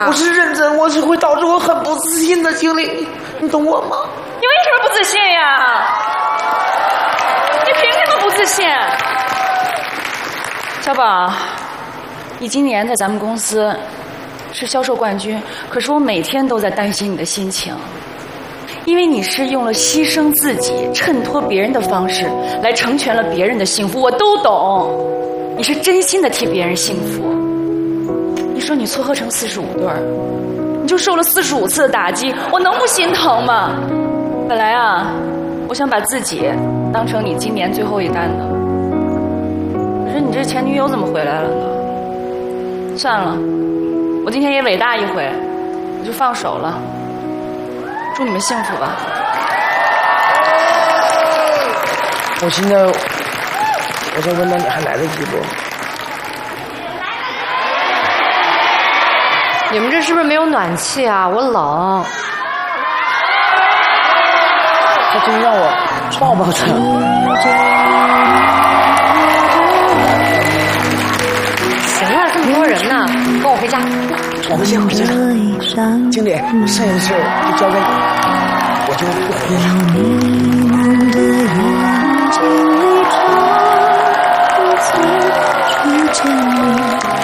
我是认真，我是会导致我很不自信的经历，你懂我吗？ 你为什么不自信呀？你凭什么不自信？小宝，你今年在咱们公司是销售冠军，可是我每天都在担心你的心情，因为你是用了牺牲自己、衬托别人的方式来成全了别人的幸福，我都懂。你是真心的替别人幸福。你说你撮合成45对儿，你就受了45次的打击，我能不心疼吗？本来啊，我想把自己当成你今年最后一单的，可是你这前女友怎么回来了呢？算了，我今天也伟大一回，我就放手了。祝你们幸福吧。 我现在，我想问那你还来得及不？ 你们这是不是没有暖气啊？我冷。 他真让我抱抱他。 行了，这么多人呢，跟我回家。 我们先回家。经理，剩下的事儿就交给你，我就不回了。